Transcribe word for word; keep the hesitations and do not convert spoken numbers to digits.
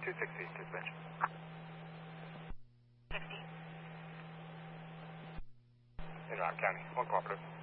two sixty, dispatch. sixty. In Rock County, one cooperative.